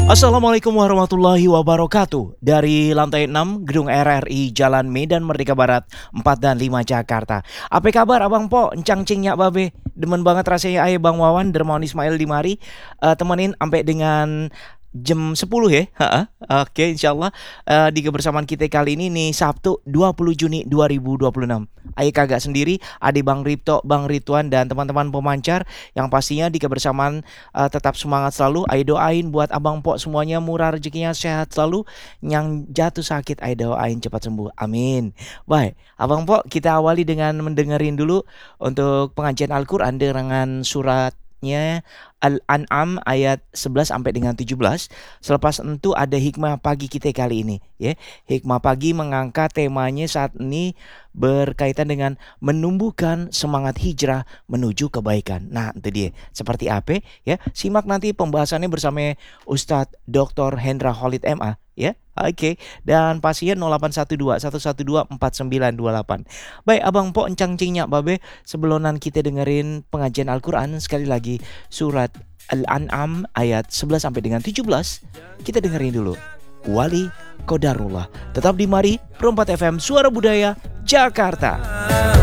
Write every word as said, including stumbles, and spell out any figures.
Assalamualaikum warahmatullahi wabarakatuh. Dari lantai enam Gedung R R I Jalan Medan Merdeka Barat empat dan lima Jakarta. Apa kabar Abang Po? Encang cingnya babe. Demen banget rasanya ayah Bang Wawan Dermawan Ismail di mari uh, temenin sampai dengan jam sepuluh ya. Ha-ha. Oke, insyaallah uh, di kebersamaan kita kali ini nih Sabtu dua puluh Juni dua ribu dua puluh enam. Ayo kagak sendiri, ada Bang Ripto, Bang Ridwan dan teman-teman pemancar yang pastinya di kebersamaan uh, tetap semangat selalu. Ayo doain buat Abang Po semuanya murah rezekinya, sehat selalu. Yang jatuh sakit ayo doain cepat sembuh. Amin. Baik, Abang Po kita awali dengan mendengarin dulu untuk pengajian Al-Qur'an dengan suratnya Al-An'am ayat sebelas sampai dengan tujuh belas. Selepas itu ada hikmah pagi kita kali ini ya. Hikmah pagi mengangkat temanya saat ini berkaitan dengan menumbuhkan semangat hijrah menuju kebaikan. Nah, itu dia. Seperti apa ya? Simak nanti pembahasannya bersama Ustadz doktor Hendra Khalid M A ya. Oke, dan pasien nol delapan satu dua satu satu dua empat sembilan dua delapan. Baik, Abang Po encang cingnya babe, sebelonan kita dengerin pengajian Al-Qur'an sekali lagi surat Al-An'am ayat sebelas sampai dengan tujuh belas. Kita dengerin dulu. Wali Qadarullah. Tetap di Mari Perempat F M Suara Budaya Jakarta.